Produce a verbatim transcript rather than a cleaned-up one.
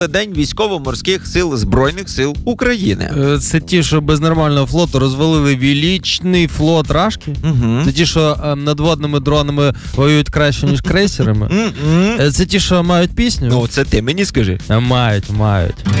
День військово-морських сил Збройних сил України. Е, Це ті, що без нормального флоту розвалили величний флот Рашки. Угу. Це ті, що е, надводними дронами воюють краще, ніж крейсерами. М-м. Е, Це ті, що мають пісню. Ну, це ти мені скажи. Е, Мають, мають.